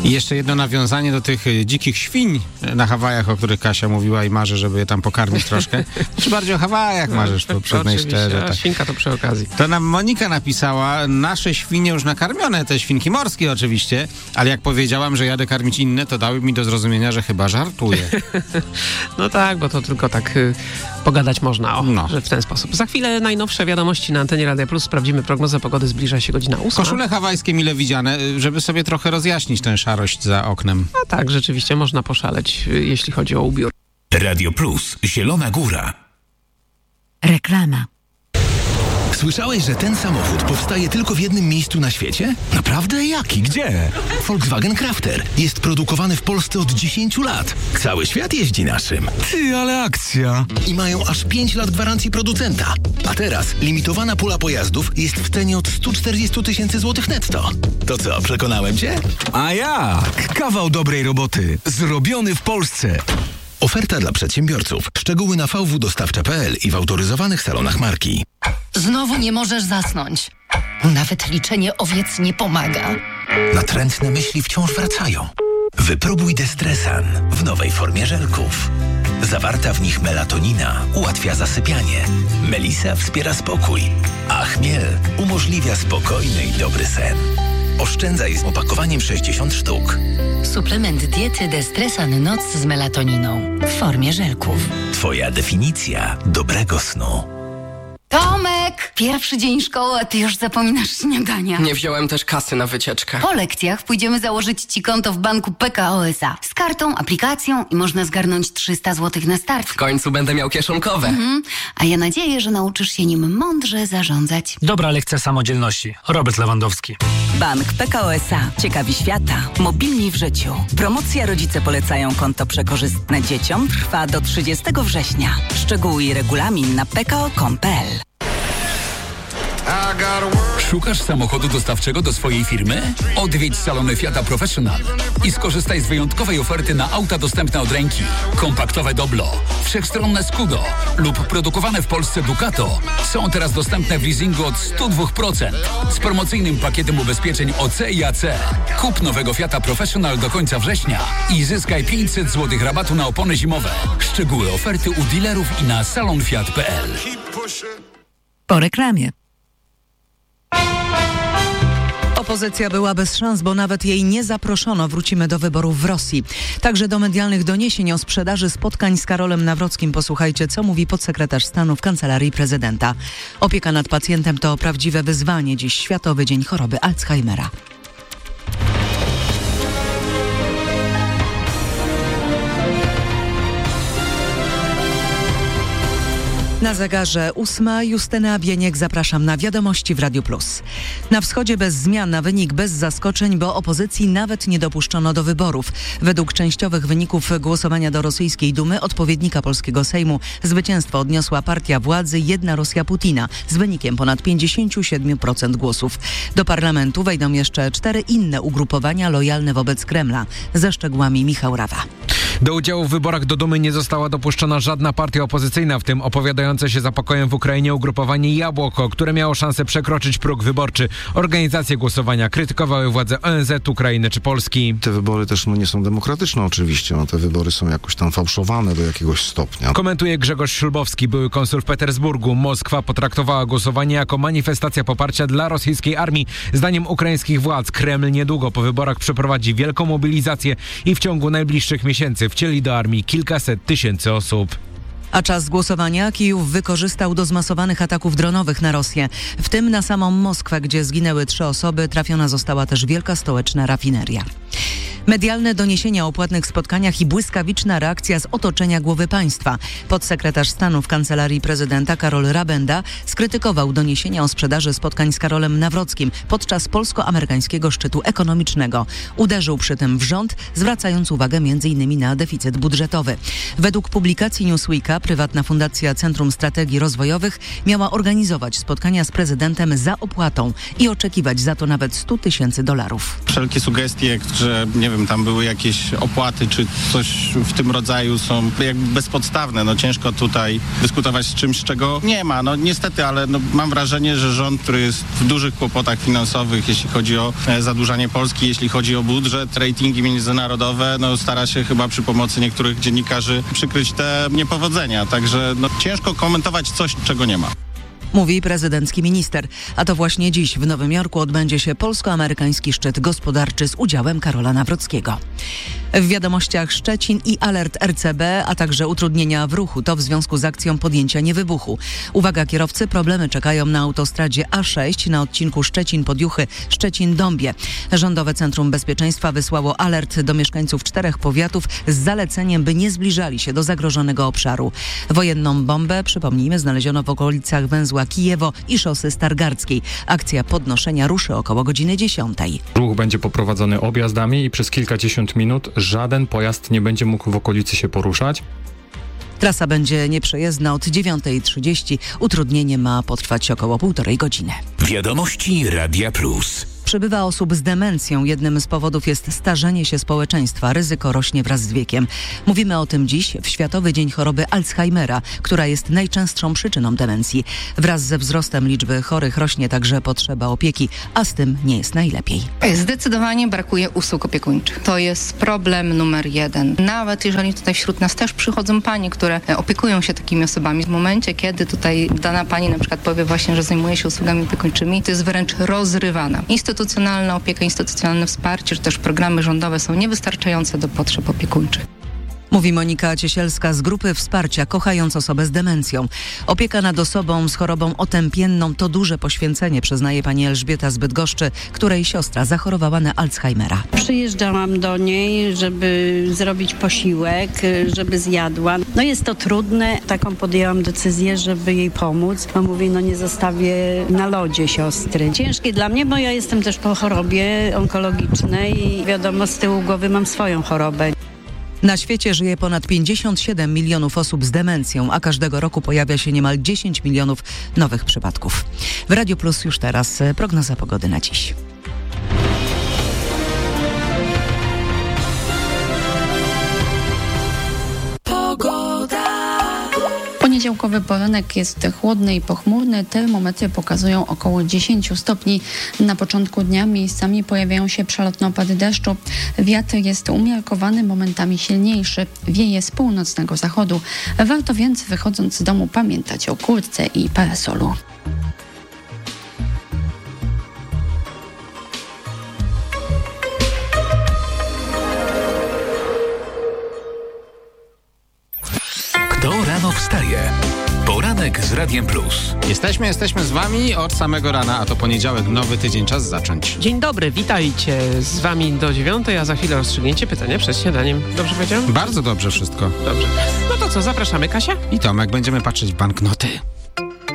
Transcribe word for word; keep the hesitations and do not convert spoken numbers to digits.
I jeszcze jedno nawiązanie do tych dzikich świń na Hawajach, o których Kasia mówiła i marzę, żeby je tam pokarmić troszkę. Czy bardziej o Hawajach marzysz, to przyznaj szczerze. Tak. Świnka to przy okazji. To nam Monika napisała, nasze świnie już nakarmione, te świnki morskie oczywiście, ale jak powiedziałam, że jadę karmić inne, to dały mi do zrozumienia, że chyba żartuję. No tak, bo to tylko tak y, pogadać można, o, no. że w ten sposób. Za chwilę najnowsze wiadomości na antenie Radia Plus. Sprawdzimy prognozę pogody, zbliża się godzina ósma. Koszule hawajskie mile widziane, żeby sobie trochę rozjaśnić tę szarość za oknem. No tak, rzeczywiście można poszaleć, y, jeśli chodzi o ubiór. Radio Plus, Zielona Góra. Reklama. Słyszałeś, że ten samochód powstaje tylko w jednym miejscu na świecie? Naprawdę? Jaki? Gdzie? Volkswagen Crafter. Jest produkowany w Polsce od dziesięciu lat. Cały świat jeździ naszym. Ty, ale akcja! I mają aż pięć lat gwarancji producenta. A teraz limitowana pula pojazdów jest w cenie od stu czterdziestu tysięcy złotych netto. To co, przekonałem cię? A jak? Kawał dobrej roboty. Zrobiony w Polsce. Oferta dla przedsiębiorców. Szczegóły na v w dostawcza kropka p l i w autoryzowanych salonach marki. Znowu nie możesz zasnąć. Nawet liczenie owiec nie pomaga. Natrętne myśli wciąż wracają. Wypróbuj Destresan w nowej formie żelków. Zawarta w nich melatonina ułatwia zasypianie. Melisa wspiera spokój, a chmiel umożliwia spokojny i dobry sen. Oszczędzaj z opakowaniem sześćdziesiąt sztuk. Suplement diety Destresan Noc z melatoniną w formie żelków. Twoja definicja dobrego snu. Tomek! Pierwszy dzień szkoły, a ty już zapominasz śniadania. Nie wziąłem też kasy na wycieczkę. Po lekcjach pójdziemy założyć ci konto w banku P K O S A. Z kartą, aplikacją i można zgarnąć trzysta złotych na start. W końcu będę miał kieszonkowe. Mhm. A ja nadzieję, że nauczysz się nim mądrze zarządzać. Dobra lekcja samodzielności. Robert Lewandowski. Bank P K O S A. Ciekawi świata. Mobilni w życiu. Promocja Rodzice polecają konto przekorzystne dzieciom trwa do trzydziestego września. Szczegóły i regulamin na p k o kropka com kropka p l. Szukasz samochodu dostawczego do swojej firmy? Odwiedź salony Fiata Professional i skorzystaj z wyjątkowej oferty na auta dostępne od ręki. Kompaktowe Doblo, wszechstronne Scudo lub produkowane w Polsce Ducato są teraz dostępne w leasingu od sto dwa procent z promocyjnym pakietem ubezpieczeń O C i A C. Kup nowego Fiata Professional do końca września i zyskaj pięćset złotych rabatu na opony zimowe. Szczegóły oferty u dealerów i na salonfiat kropka p l. Po reklamie. Opozycja była bez szans, bo nawet jej nie zaproszono. Wrócimy do wyborów w Rosji. Także do medialnych doniesień o sprzedaży spotkań z Karolem Nawrockim. Posłuchajcie, co mówi podsekretarz stanu w Kancelarii Prezydenta. Opieka nad pacjentem to prawdziwe wyzwanie. Dziś Światowy Dzień Choroby Alzheimera. Na zegarze ósma. Justyna Bieniek, zapraszam na wiadomości w Radiu Plus. Na wschodzie bez zmian, na wynik bez zaskoczeń, bo opozycji nawet nie dopuszczono do wyborów. Według częściowych wyników głosowania do rosyjskiej Dumy, odpowiednika polskiego Sejmu, zwycięstwo odniosła partia władzy Jedna Rosja Putina z wynikiem ponad pięćdziesiąt siedem procent głosów. Do parlamentu wejdą jeszcze cztery inne ugrupowania lojalne wobec Kremla. Ze szczegółami Michał Rawa. Do udziału w wyborach do Dumy nie została dopuszczona żadna partia opozycyjna, w tym opowiadające się za pokojem w Ukrainie ugrupowanie Jabłoko, które miało szansę przekroczyć próg wyborczy. Organizacje głosowania krytykowały władze O N Z, Ukrainy czy Polski. Te wybory też no, nie są demokratyczne oczywiście, no, te wybory są jakoś tam fałszowane do jakiegoś stopnia. Komentuje Grzegorz Ślubowski, były konsul w Petersburgu. Moskwa potraktowała głosowanie jako manifestacja poparcia dla rosyjskiej armii. Zdaniem ukraińskich władz Kreml niedługo po wyborach przeprowadzi wielką mobilizację i w ciągu najbliższych miesięcy wcieli do armii kilkaset tysięcy osób. A czas głosowania Kijów wykorzystał do zmasowanych ataków dronowych na Rosję, w tym na samą Moskwę, gdzie zginęły trzy osoby. Trafiona została też wielka stołeczna rafineria. Medialne doniesienia o płatnych spotkaniach i błyskawiczna reakcja z otoczenia głowy państwa. Podsekretarz stanu w Kancelarii Prezydenta Karol Rabenda skrytykował doniesienia o sprzedaży spotkań z Karolem Nawrockim podczas polsko-amerykańskiego szczytu ekonomicznego. Uderzył przy tym w rząd, zwracając uwagę między innymi na deficyt budżetowy. Według publikacji Newsweeka prywatna fundacja Centrum Strategii Rozwojowych miała organizować spotkania z prezydentem za opłatą i oczekiwać za to nawet stu tysięcy dolarów. Wszelkie sugestie, że nie wiem, tam były jakieś opłaty czy coś w tym rodzaju, są jakby bezpodstawne. No ciężko tutaj dyskutować z czymś, czego nie ma. No niestety, ale no, mam wrażenie, że rząd, który jest w dużych kłopotach finansowych, jeśli chodzi o e, zadłużanie Polski, jeśli chodzi o budżet, ratingi międzynarodowe, no stara się chyba przy pomocy niektórych dziennikarzy przykryć te niepowodzenia. Także no, ciężko komentować coś, czego nie ma. Mówi prezydencki minister. A to właśnie dziś w Nowym Jorku odbędzie się polsko-amerykański szczyt gospodarczy z udziałem Karola Nawrockiego. W wiadomościach Szczecin i alert R C B, a także utrudnienia w ruchu. To w związku z akcją podjęcia niewybuchu. Uwaga kierowcy, problemy czekają na autostradzie A sześć na odcinku Szczecin-Podjuchy, Szczecin-Dąbie. Rządowe Centrum Bezpieczeństwa wysłało alert do mieszkańców czterech powiatów z zaleceniem, by nie zbliżali się do zagrożonego obszaru. Wojenną bombę, przypomnijmy, znaleziono w okolicach węzła Kijewo i szosy Stargardzkiej. Akcja podnoszenia ruszy około godziny dziesiątej. Ruch będzie poprowadzony objazdami i przez kilkadziesiąt minut żaden pojazd nie będzie mógł w okolicy się poruszać. Trasa będzie nieprzejezdna od dziewiątej trzydzieści. Utrudnienie ma potrwać około półtorej godziny. Wiadomości Radia Plus. Przybywa osób z demencją. Jednym z powodów jest starzenie się społeczeństwa. Ryzyko rośnie wraz z wiekiem. Mówimy o tym dziś w Światowy Dzień Choroby Alzheimera, która jest najczęstszą przyczyną demencji. Wraz ze wzrostem liczby chorych rośnie także potrzeba opieki, a z tym nie jest najlepiej. Zdecydowanie brakuje usług opiekuńczych. To jest problem numer jeden. Nawet jeżeli tutaj wśród nas też przychodzą panie, które opiekują się takimi osobami. W momencie, kiedy tutaj dana pani na przykład powie właśnie, że zajmuje się usługami opiekuńczymi, to jest wręcz rozrywana. Instytucjonalna opieka, instytucjonalne wsparcie, czy też programy rządowe są niewystarczające do potrzeb opiekuńczych. Mówi Monika Ciesielska z Grupy Wsparcia Kochając Osobę z Demencją. Opieka nad osobą z chorobą otępienną to duże poświęcenie, przyznaje pani Elżbieta z Bydgoszczy, której siostra zachorowała na Alzheimera. Przyjeżdżałam do niej, żeby zrobić posiłek, żeby zjadła. No jest to trudne. Taką podjęłam decyzję, żeby jej pomóc. Bo mówię, no nie zostawię na lodzie siostry. Ciężkie dla mnie, bo ja jestem też po chorobie onkologicznej i wiadomo, z tyłu głowy mam swoją chorobę. Na świecie żyje ponad pięćdziesiąt siedem milionów osób z demencją, a każdego roku pojawia się niemal dziesięć milionów nowych przypadków. W Radiu Plus już teraz prognoza pogody na dziś. Poniedziałkowy poranek jest chłodny i pochmurny. Termometry pokazują około dziesięć stopni. Na początku dnia miejscami pojawiają się przelotne opady deszczu. Wiatr jest umiarkowany, momentami silniejszy. Wieje z północnego zachodu. Warto więc, wychodząc z domu, pamiętać o kurtce i parasolu. Kto rano wstaje? Poranek z Radiem Plus. Jesteśmy, jesteśmy z wami od samego rana, a to poniedziałek, nowy tydzień, czas zacząć. Dzień dobry, witajcie z wami do dziewiątej, a za chwilę rozstrzygnięcie pytania przed śniadaniem. Dobrze powiedziałem? Bardzo dobrze wszystko. Dobrze. No to co, zapraszamy Kasia? I Tomek, będziemy patrzeć w banknoty.